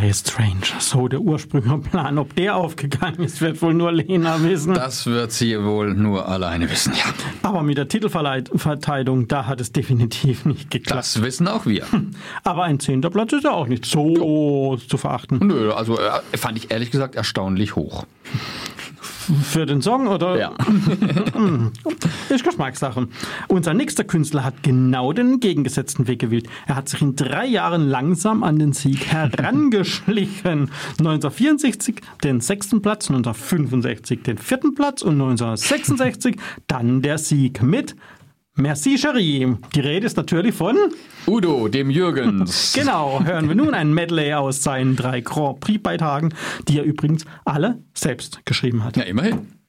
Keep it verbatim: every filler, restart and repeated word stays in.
Very strange. So der ursprüngliche Plan. Ob der aufgegangen ist, wird wohl nur Lena wissen. Das wird sie wohl nur alleine wissen, ja. Aber mit der Titelverteidigung, da hat es definitiv nicht geklappt. Das wissen auch wir. Aber ein zehnter Platz ist ja auch nicht so ja. zu verachten. Nö, also äh, fand ich ehrlich gesagt erstaunlich hoch. Für den Song, oder? Ja. Ist Geschmackssache. Unser nächster Künstler hat genau den entgegengesetzten Weg gewählt. Er hat sich in drei Jahren langsam an den Sieg herangeschlichen. neunzehnhundertvierundsechzig den sechsten Platz, neunzehnhundertfünfundsechzig den vierten Platz und neunzehnhundertsechsundsechzig dann der Sieg mit Merci Cherie. Die Rede ist natürlich von Udo, dem Jürgens. Genau, hören wir nun ein Medley aus seinen drei Grand Prix-Beitragen, die er übrigens alle selbst geschrieben hat. Ja, immerhin.